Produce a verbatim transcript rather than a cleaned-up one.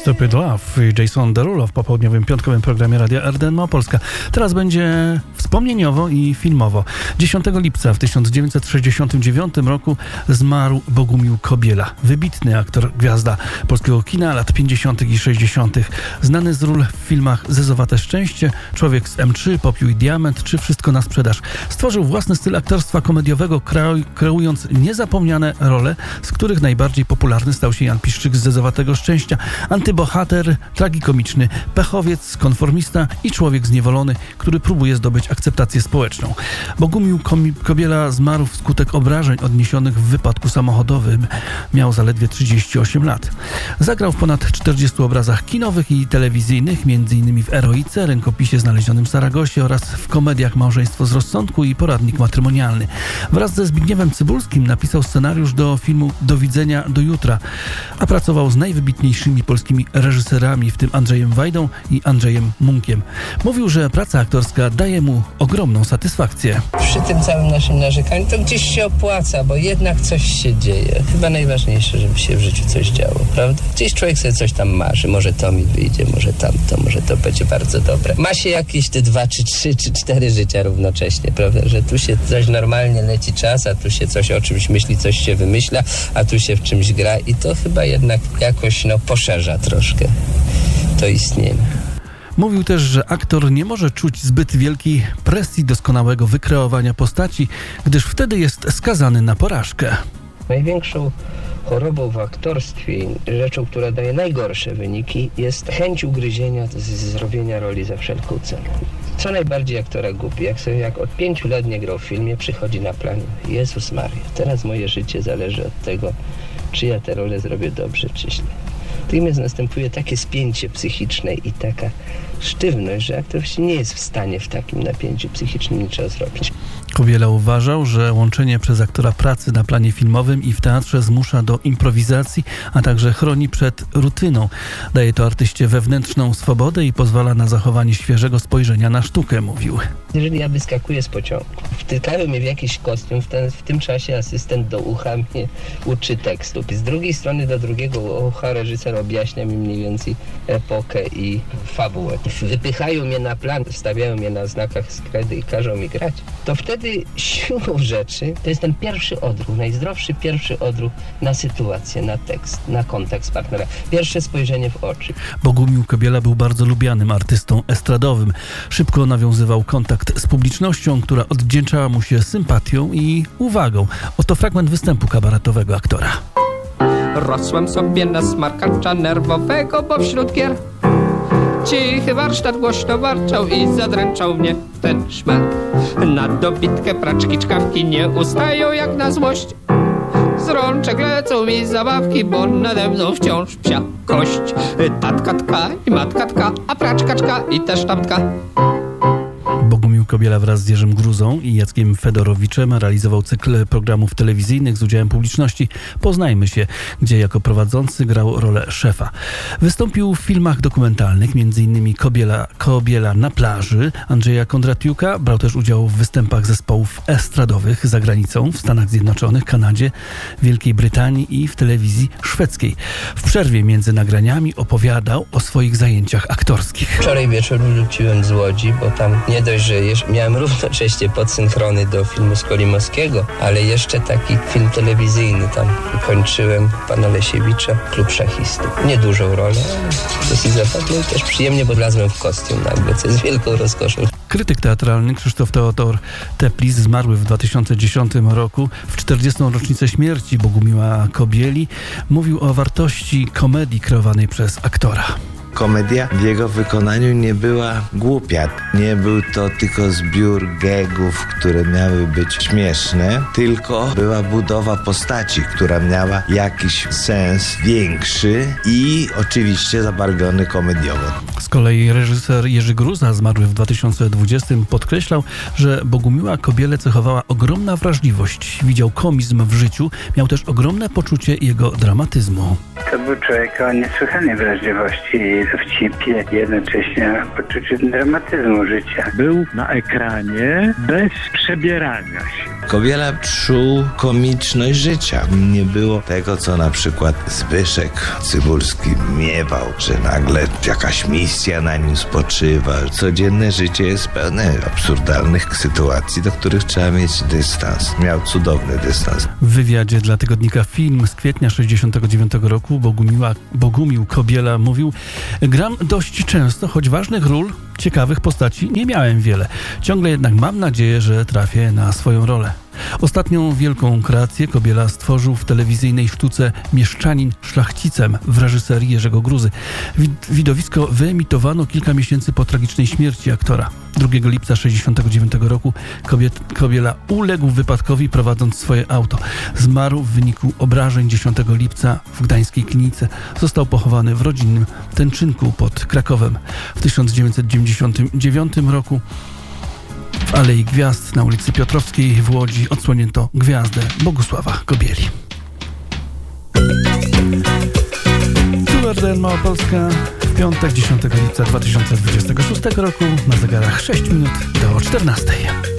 Stupid Love i Jason Derulo w popołudniowym piątkowym programie Radia R D N Małopolska. Teraz będzie wspomnieniowo i filmowo. dziesiątego lipca w tysiąc dziewięćset sześćdziesiątym dziewiątym roku zmarł Bogumił Kobiela. Wybitny aktor, gwiazda polskiego kina lat pięćdziesiątych i sześćdziesiątych. Znany z ról w filmach Zezowate Szczęście, Człowiek z M trzy, Popiół i Diament czy Wszystko na sprzedaż. Stworzył własny styl aktorstwa komediowego, kreując niezapomniane role, z których najbardziej popularny stał się Jan Piszczyk z Zezowatego Szczęścia, antybohater, tragikomiczny, pechowiec, konformista i człowiek zniewolony, który próbuje zdobyć akceptację społeczną. Bogumił Kobiela zmarł wskutek obrażeń odniesionych w wypadku samochodowym. Miał zaledwie trzydzieści osiem lat. Zagrał w ponad czterdziestu obrazach kinowych i telewizyjnych, m.in. w Eroice, Rękopisie znalezionym w Saragosie oraz w komediach Małżeństwo z rozsądku i Poradnik matrymonialny. Wraz ze Zbigniewem Cybulskim napisał scenariusz do filmu Do widzenia, do jutra, a pracował z najwybitniejszymi polskimi reżyserami, w tym Andrzejem Wajdą i Andrzejem Munkiem. Mówił, że praca aktorska daje mu ogromną satysfakcję. Przy tym całym naszym narzekaniu to gdzieś się opłaca, bo jednak coś się dzieje. Chyba najważniejsze, żeby się w życiu coś działo, prawda? Gdzieś człowiek sobie coś tam marzy, może to mi wyjdzie, może tamto, może to będzie bardzo dobre. Ma się jakieś te dwa, czy trzy, czy cztery życia równocześnie, prawda? Że tu się coś normalnie leci czas, a tu się coś o czymś myśli, coś się wymyśla, a tu się w czymś gra i to chyba jednak jakoś no poszerza troszkę to istnienie. Mówił też, że aktor nie może czuć zbyt wielkiej presji doskonałego wykreowania postaci, gdyż wtedy jest skazany na porażkę. Największą chorobą w aktorstwie, rzeczą, która daje najgorsze wyniki, jest chęć ugryzienia z zrobienia roli za wszelką cenę. Co najbardziej aktora gubi, jak sobie jak od pięciu lat nie grał w filmie, przychodzi na plan: Jezus Maria, teraz moje życie zależy od tego, czy ja tę rolę zrobię dobrze, czy źle. Natomiast następuje takie spięcie psychiczne i taka sztywność, że aktor nie jest w stanie w takim napięciu psychicznym niczego zrobić. Kobiela uważał, że łączenie przez aktora pracy na planie filmowym i w teatrze zmusza do improwizacji, a także chroni przed rutyną. Daje to artyście wewnętrzną swobodę i pozwala na zachowanie świeżego spojrzenia na sztukę, mówił. Jeżeli ja wyskakuję z pociągu, wtykają mnie w jakiś kostium, w, ten, w tym czasie asystent do ucha mnie uczy tekstu. Z drugiej strony do drugiego ucha reżyser objaśnia mi mniej więcej epokę i fabułę. Wypychają mnie na plan, wstawiają mnie na znakach skredy i każą mi grać. To wtedy siłą rzeczy to jest ten pierwszy odruch, najzdrowszy pierwszy odruch na sytuację, na tekst, na kontakt partnera. Pierwsze spojrzenie w oczy. Bogumił Kobiela był bardzo lubianym artystą estradowym. Szybko nawiązywał kontakt z publicznością, która odwdzięczała mu się sympatią i uwagą. Oto fragment występu kabaretowego aktora. Rosłem sobie na smarkacza nerwowego, bo wśród gier cichy warsztat głośno warczał i zadręczał mnie ten szmal. Na dobitkę praczki czkawki nie ustają jak na złość. Z rączek lecą mi zabawki, bo nade mną wciąż psia kość. Tatka tka i matka tka, a praczka czka i też tam tka. Bogumił Kobiela wraz z Jerzym Gruzą i Jackiem Fedorowiczem realizował cykl programów telewizyjnych z udziałem publiczności Poznajmy się, gdzie jako prowadzący grał rolę szefa. Wystąpił w filmach dokumentalnych, m.in. Kobiela, Kobiela na plaży Andrzeja Kondratiuka. Brał też udział w występach zespołów estradowych za granicą, w Stanach Zjednoczonych, Kanadzie, Wielkiej Brytanii i w telewizji szwedzkiej. W przerwie między nagraniami opowiadał o swoich zajęciach aktorskich. Wczoraj wieczorem wróciłem z Łodzi, bo tam nie dość, że miałem równocześnie podsynchrony do filmu Skolimowskiego, ale jeszcze taki film telewizyjny. Tam kończyłem pana Lesiewicza, Klub Szachistów. Niedużą rolę, ale dosyć zabawną i też przyjemnie, bo wlazłem w kostium nagle, co jest wielką rozkoszą. Krytyk teatralny Krzysztof Teodor Teplis, zmarły w dwa tysiące dziesiątym roku w czterdziestą rocznicę śmierci Bogumiła Kobieli, mówił o wartości komedii kreowanej przez aktora. Komedia w jego wykonaniu nie była głupia. Nie był to tylko zbiór gagów, które miały być śmieszne, tylko była budowa postaci, która miała jakiś sens większy i oczywiście zabarwiony komediowo. kolei reżyser Jerzy Gruza, zmarły w dwa tysiące dwudziestym, podkreślał, że Bogumiła Kobielę cechowała ogromna wrażliwość. Widział komizm w życiu, miał też ogromne poczucie jego dramatyzmu. To był człowiek o niesłychanej wrażliwości i dowcipie, jednocześnie poczuciu dramatyzmu życia. Był na ekranie bez przebierania się. Kobiela czuł komiczność życia. Nie było tego, co na przykład Zbyszek Cybulski miewał, że nagle jakaś misja na nim spoczywa. Codzienne życie jest pełne absurdalnych sytuacji, do których trzeba mieć dystans. Miał cudowny dystans. W wywiadzie dla tygodnika Film z kwietnia sześćdziesiątego dziewiątego roku Bogumiła, Bogumił Kobiela mówił: gram dość często, choć ważnych ról, ciekawych postaci nie miałem wiele. Ciągle jednak mam nadzieję, że trafię na swoją rolę. Ostatnią wielką kreację Kobiela stworzył w telewizyjnej sztuce Mieszczanin szlachcicem w reżyserii Jerzego Gruzy. Widowisko wyemitowano kilka miesięcy po tragicznej śmierci aktora. drugiego lipca sześćdziesiątego dziewiątego roku kobiet, Kobiela uległ wypadkowi prowadząc swoje auto. Zmarł w wyniku obrażeń dziesiątego lipca w gdańskiej klinice. Został pochowany w rodzinnym Tęczynku pod Krakowem. W tysiąc dziewięćset dziewięćdziesiątym dziewiątym roku w Alei Gwiazd na ulicy Piotrowskiej w Łodzi odsłonięto gwiazdę Bogusława Kobieli. Tu R D N Małopolska w piątek dziesiątego lipca dwa tysiące dwudziestego szóstego roku na zegarach sześć minut do czternastej.